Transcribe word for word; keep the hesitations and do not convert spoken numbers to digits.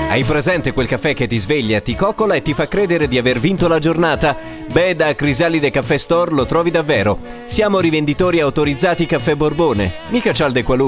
Hai presente quel caffè che ti sveglia, ti coccola e ti fa credere di aver vinto la giornata? Beh, da Crisalide Caffè Store lo trovi davvero. Siamo rivenditori autorizzati Caffè Borbone, mica cialde qualunque.